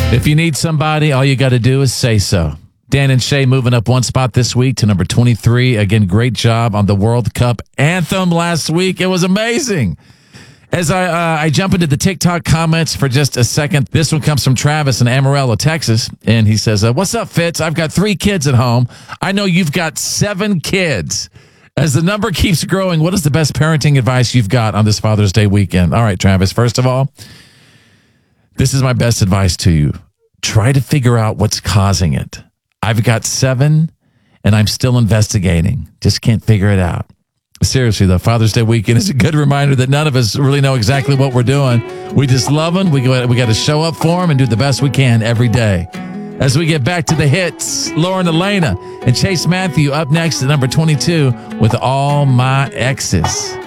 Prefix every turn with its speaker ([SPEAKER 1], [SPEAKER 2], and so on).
[SPEAKER 1] If you need somebody, all you got to do is say so. Dan and Shay moving up one spot this week to number 23. Again, great job on the World Cup anthem last week. It was amazing. As I jump into the TikTok comments for just a second, this one comes from Travis in Amarillo, Texas. And he says, what's up, Fitz? I've got 3 kids at home. I know you've got 7 kids. As the number keeps growing, what is the best parenting advice you've got on this Father's Day weekend? All right, Travis, first of all, this is my best advice to you. Try to figure out what's causing it. I've got 7, and I'm still investigating. Just can't figure it out. Seriously, though, Father's Day weekend is a good reminder that none of us really know exactly what we're doing. We just love them. We got to show up for them and do the best we can every day. As we get back to the hits, Lauren Elena and Chase Matthew up next at number 22 with All My Exes.